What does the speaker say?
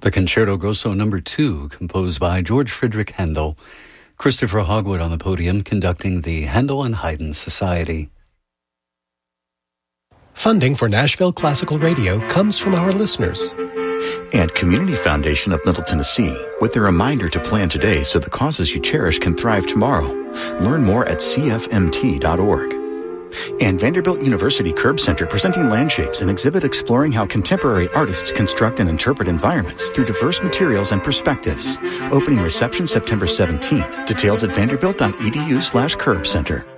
The Concerto Grosso No. 2, composed by George Friedrich Handel. Christopher Hogwood on the podium, conducting the Handel and Haydn Society. Funding for Nashville Classical Radio comes from our listeners. And Community Foundation of Middle Tennessee, with a reminder to plan today so the causes you cherish can thrive tomorrow. Learn more at cfmt.org. And Vanderbilt University Curb Center, presenting Landshapes, an exhibit exploring how contemporary artists construct and interpret environments through diverse materials and perspectives. Opening reception September 17th. Details at vanderbilt.edu/curbcenter.